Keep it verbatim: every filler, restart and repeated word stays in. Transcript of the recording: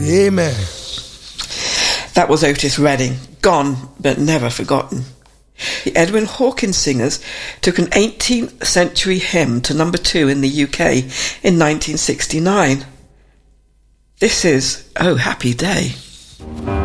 Amen. That was Otis Redding, gone but never forgotten. The Edwin Hawkins Singers took an eighteenth century hymn to number two in the U K in nineteen sixty-nine. This is Oh Happy Day.